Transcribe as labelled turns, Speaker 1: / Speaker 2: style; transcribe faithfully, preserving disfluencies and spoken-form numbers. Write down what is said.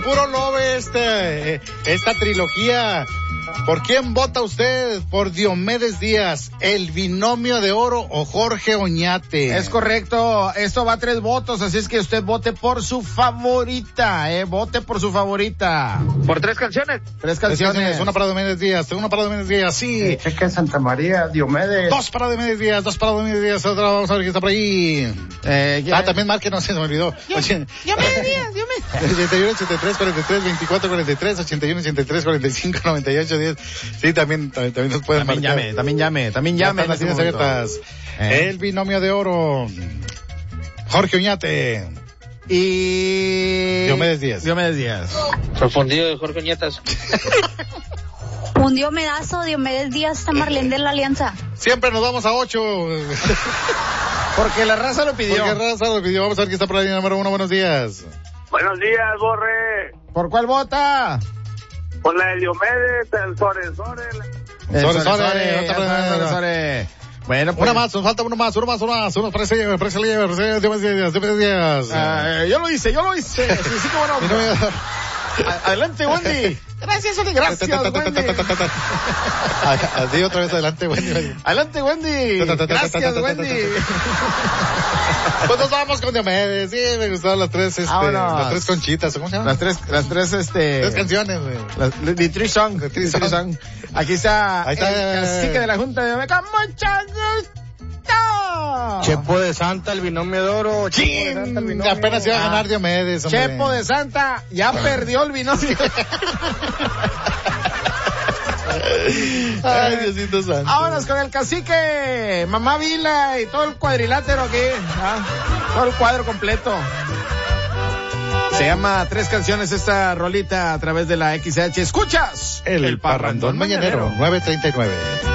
Speaker 1: puro love este, esta trilogía. ¿Por quién vota usted? ¿Por Diomedes Díaz, El Binomio de Oro o Jorge Oñate?
Speaker 2: Es correcto, esto va a tres votos, así es que usted vote por su favorita, eh, vote por su favorita.
Speaker 3: ¿Por tres canciones?
Speaker 2: Tres canciones.
Speaker 1: Una para Diomedes Díaz, una para Diomedes Díaz, sí.
Speaker 4: Cheque Santa María, Diomedes.
Speaker 1: Dos para Diomedes Díaz, dos para Diomedes Díaz, otra, vamos a ver quién está por ahí.
Speaker 2: Eh,
Speaker 1: ah, también marque, no se me olvidó.
Speaker 5: Diomedes Díaz, Diomedes.
Speaker 1: ochenta y uno, ochenta y tres, cuarenta y tres, veinticuatro, cuarenta y tres, ochenta y uno, ochenta y tres, cuarenta y cinco, noventa y ocho, diez. Sí, también, también, también nos pueden
Speaker 2: también
Speaker 1: marcar.
Speaker 2: Llame, también llame, también llame.
Speaker 1: Las líneas abiertas. Eh. El Binomio de Oro. Jorge Oñate.
Speaker 2: Y...
Speaker 1: Diomedes Díaz.
Speaker 2: Diomedes Díaz.
Speaker 3: Confundido de Jorge Oñatas.
Speaker 6: Un Diomedazo, Diomedes Díaz, está Marlene de la Alianza.
Speaker 1: Siempre nos vamos a ocho.
Speaker 2: Porque la raza lo pidió.
Speaker 1: Porque la raza lo pidió. Vamos a ver quién está por la línea número uno. Buenos días.
Speaker 7: Buenos días, Borre.
Speaker 2: ¿Por cuál vota?
Speaker 7: Por la de Diomedes, el Sore Sore.
Speaker 2: El
Speaker 1: Sore
Speaker 2: Sore,
Speaker 1: Sore,
Speaker 2: Sore, Sore. Bueno, pues.
Speaker 1: Una más, nos falta uno más, uno más, uno más. Uno parece, parece, parece, Diomedes Díaz, Diomedes Díaz.
Speaker 2: Uh, yo lo hice, yo lo hice. Sí, sí, cómo no. Adelante, Wendy.
Speaker 5: Gracias, Oli.
Speaker 2: Gracias, Wendy.
Speaker 1: Así otra vez, adelante, Wendy.
Speaker 2: Adelante, Wendy. Gracias, Wendy.
Speaker 1: Pues nos vamos con Diomedes. Sí, me gustaron las tres, este,
Speaker 2: Vámonos.
Speaker 1: las tres conchitas, ¿cómo se llama?
Speaker 2: Las tres, las tres, este.
Speaker 1: Tres canciones, güey.
Speaker 2: Las, the three song, the three song. Aquí está,
Speaker 1: Ahí está
Speaker 2: el cacique de la Junta de Omeca. ¡Mucho gusto!
Speaker 4: Chepo de Santa, El Binomio de Oro. Chepo de Santa, El Binomio.
Speaker 1: Apenas iba a ganar Diomedes, hombre.
Speaker 2: Chepo de Santa, ya perdió el binomio.
Speaker 1: Ay, Diosito santo.
Speaker 2: Vámonos con el cacique, Mamá Vila y todo el cuadrilátero aquí, ¿ah? Todo el cuadro completo. Se llama Tres Canciones esta rolita a través de la X H. ¿Escuchas?
Speaker 1: El, el Parrandón Mañanero, nueve treinta y nueve.